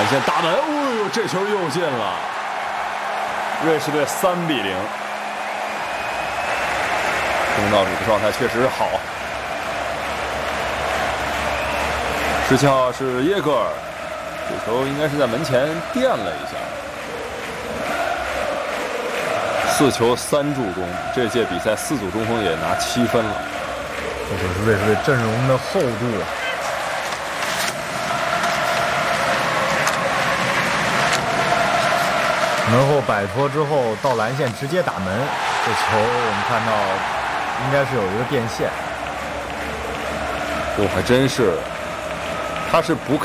线打门，哦呦，这球又进了！瑞士队3比0。东道主的状态确实好。17号是耶格尔，这球应该是在门前垫了一下。4球3助攻，这届比赛4组中锋也拿7分了。 这就是瑞士队阵容的厚度啊！门后摆脱之后到篮线直接打门，这球我们看到应该是有一个变线。 还真是，他是不